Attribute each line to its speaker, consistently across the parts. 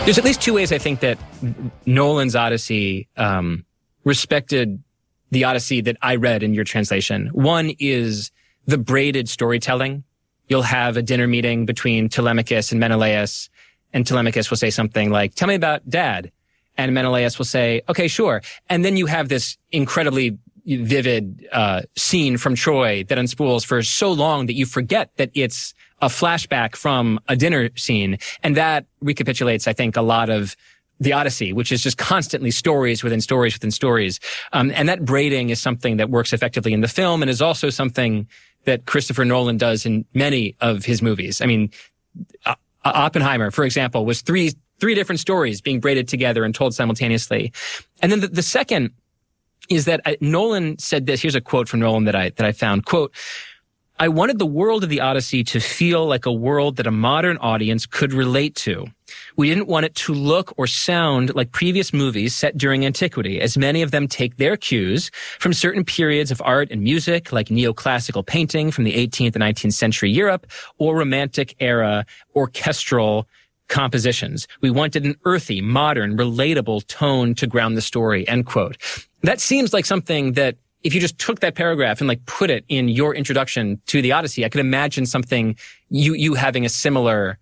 Speaker 1: There's at least two ways I think that Nolan's Odyssey respected the Odyssey that I read in your translation. One is the braided storytelling. You'll have a dinner meeting between Telemachus and Menelaus, and Telemachus will say something like, "Tell me about Dad." And Menelaus will say, "Okay, sure." And then you have this incredibly vivid scene from Troy that unspools for so long that you forget that it's a flashback from a dinner scene. And that recapitulates, I think, a lot of the Odyssey, which is just constantly stories within stories within stories. And that braiding is something that works effectively in the film and is also something that Christopher Nolan does in many of his movies. I mean, Oppenheimer, for example, was three different stories being braided together and told simultaneously. And then the second is that Nolan said this. Here's a quote from Nolan that I found. Quote, "I wanted the world of the Odyssey to feel like a world that a modern audience could relate to. We didn't want it to look or sound like previous movies set during antiquity, as many of them take their cues from certain periods of art and music, like neoclassical painting from the 18th and 19th century Europe, or romantic era orchestral compositions. We wanted an earthy, modern, relatable tone to ground the story," end quote. That seems like something that if you just took that paragraph and like put it in your introduction to the Odyssey, I could imagine something, you having a similar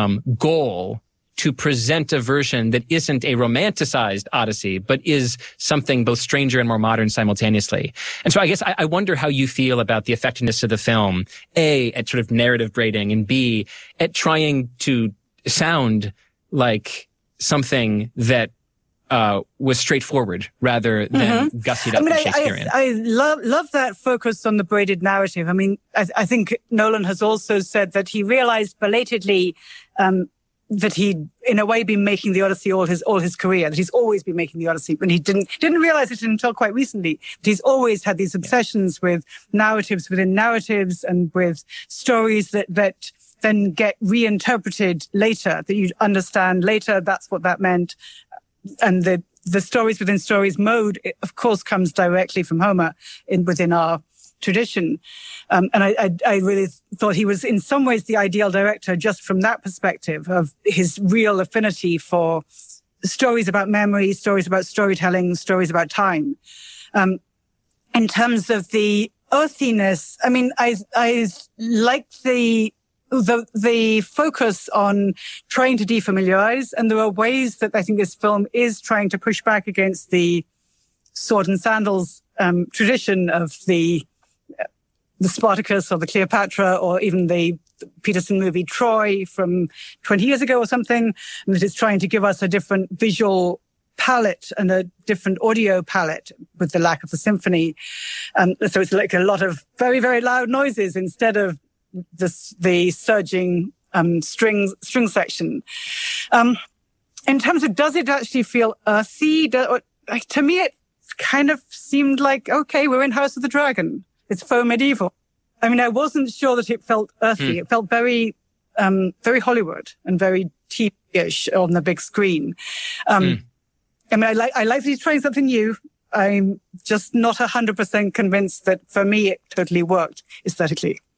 Speaker 1: goal to present a version that isn't a romanticized Odyssey, but is something both stranger and more modern simultaneously. And so I guess I wonder how you feel about the effectiveness of the film, A, at sort of narrative braiding, and B, at trying to sound like something that was straightforward rather than gussied up and Shakespearean.
Speaker 2: I love that focus on the braided narrative. I mean, I think Nolan has also said that he realized belatedly that he'd, in a way, been making the Odyssey all his career, that he's always been making the Odyssey, but he didn't realize it until quite recently. That he's always had these obsessions with narratives within narratives and with stories that then get reinterpreted later, that you understand later that's what that meant. And the stories within stories mode, it, of course, comes directly from Homer within our tradition. And I really thought he was in some ways the ideal director just from that perspective of his real affinity for stories about memory, stories about storytelling, stories about time. In terms of the earthiness, I mean, I like the focus on trying to defamiliarize, and there are ways that I think this film is trying to push back against the sword and sandals tradition of the Spartacus or the Cleopatra, or even the Peterson movie Troy from 20 years ago or something, and that is trying to give us a different visual palette and a different audio palette with the lack of the symphony. So it's like a lot of very, very loud noises instead of the surging string section. In terms of, does it actually feel earthy? To me, it kind of seemed like, okay, we're in House of the Dragon. It's faux medieval. I mean, I wasn't sure that it felt earthy. It felt very, very Hollywood and very TV-ish on the big screen. I mean, I like that he's trying something new. I'm just not 100% convinced that for me it totally worked aesthetically.